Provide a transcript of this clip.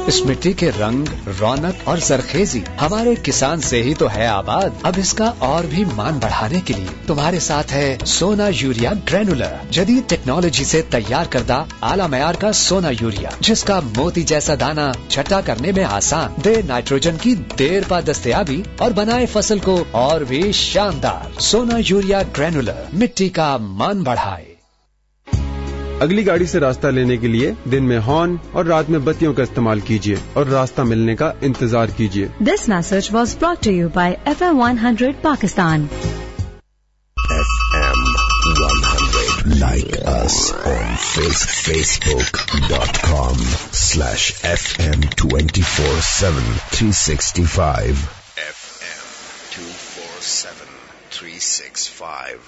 इस मिट्टी के रंग, रौनक और जरखेजी हमारे किसान से ही तो है आबाद। अब इसका और भी मान बढ़ाने के लिए तुम्हारे साथ है सोना यूरिया ग्रेनुलर, जदीद टेक्नोलॉजी से तैयार करदा आला मयार का सोना यूरिया, जिसका मोती जैसा दाना छटा करने में आसान, दे नाइट्रोजन की देर पा दस्तयाबी और बनाए फसल को और भी शानदार। सोना यूरिया ग्रेनुलर, मिट्टी का मान बढ़ाए। अगली गाड़ी से रास्ता लेने के लिए दिन में हॉर्न और रात में बत्तियों का इस्तेमाल कीजिए और रास्ता मिलने का इंतजार कीजिए। This message was brought to you bye FM 100 Pakistan. FM 100. Like us on Facebook.com/FM 24/7 365. FM 24/7 365.